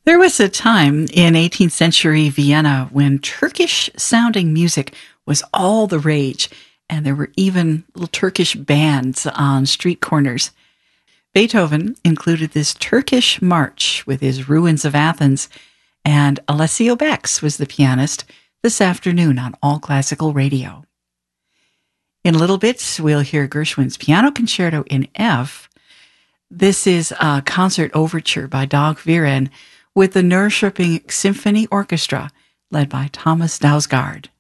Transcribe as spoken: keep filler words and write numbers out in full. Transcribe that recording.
There was a time in eighteenth century Vienna when Turkish-sounding music was all the rage, and there were even little Turkish bands on street corners. Beethoven included this Turkish march with his Ruins of Athens, and Alessio Bex was the pianist this afternoon on All Classical Radio. In a little bit, we'll hear Gershwin's Piano Concerto in F. This is a concert overture by Dag Viren with the Norrköping Symphony Orchestra, led by Thomas Dausgaard.